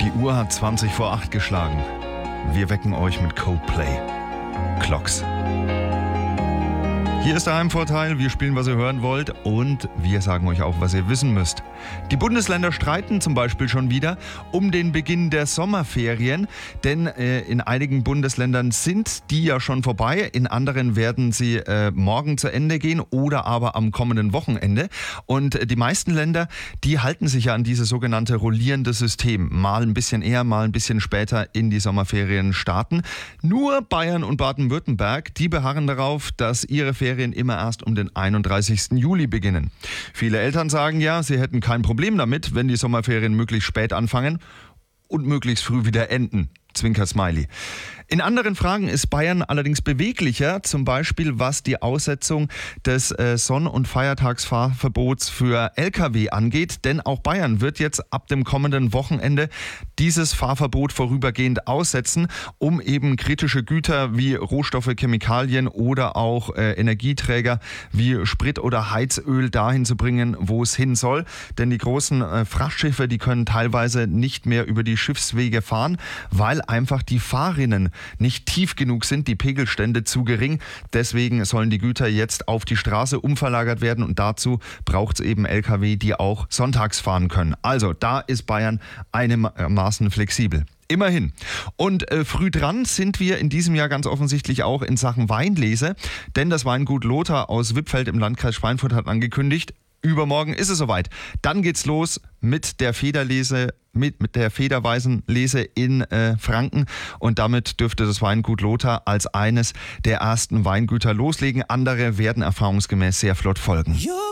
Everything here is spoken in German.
Die Uhr hat 20 vor 8 geschlagen. Wir wecken euch mit Coldplay. Clocks. Hier ist der Heimvorteil, wir spielen, was ihr hören wollt und wir sagen euch auch, was ihr wissen müsst. Die Bundesländer streiten zum Beispiel schon wieder um den Beginn der Sommerferien, denn in einigen Bundesländern sind die ja schon vorbei, in anderen werden sie morgen zu Ende gehen oder aber am kommenden Wochenende. Und die meisten Länder, die halten sich ja an dieses sogenannte rollierende System, mal ein bisschen eher, mal ein bisschen später in die Sommerferien starten. Nur Bayern und Baden-Württemberg, die beharren darauf, dass ihre Ferien immer erst um den 31. Juli beginnen. Viele Eltern sagen ja, sie hätten kein Problem damit, wenn die Sommerferien möglichst spät anfangen und möglichst früh wieder enden. Zwinker-Smiley. In anderen Fragen ist Bayern allerdings beweglicher, zum Beispiel was die Aussetzung des Sonn- und Feiertagsfahrverbots für Lkw angeht, denn auch Bayern wird jetzt ab dem kommenden Wochenende dieses Fahrverbot vorübergehend aussetzen, um eben kritische Güter wie Rohstoffe, Chemikalien oder auch Energieträger wie Sprit oder Heizöl dahin zu bringen, wo es hin soll. Denn die großen Frachtschiffe, die können teilweise nicht mehr über die Schiffswege fahren, weil einfach die Fahrrinnen nicht tief genug sind, die Pegelstände zu gering. Deswegen sollen die Güter jetzt auf die Straße umverlagert werden und dazu braucht es eben Lkw, die auch sonntags fahren können. Also da ist Bayern einigermaßen flexibel. Immerhin. Und früh dran sind wir in diesem Jahr ganz offensichtlich auch in Sachen Weinlese, denn das Weingut Lothar aus Wippfeld im Landkreis Schweinfurt hat angekündigt, übermorgen ist es soweit. Dann geht's los mit der Federlese, mit der Federweisenlese in Franken und damit dürfte das Weingut Lothar als eines der ersten Weingüter loslegen. Andere werden erfahrungsgemäß sehr flott folgen.